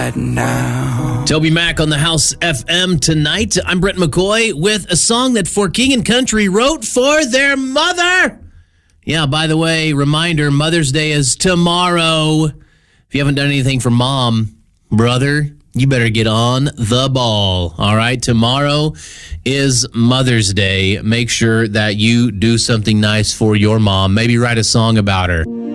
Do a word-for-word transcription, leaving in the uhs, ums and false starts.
right now. Toby Mac on the House F M tonight. I'm Brett McCoy with a song that For King and Country wrote for their mother. Yeah, by the way, reminder, Mother's Day is tomorrow. If you haven't done anything for mom, brother, you better get on the ball. All right, tomorrow is Mother's Day. Make sure that you do something nice for your mom. Maybe write a song about her.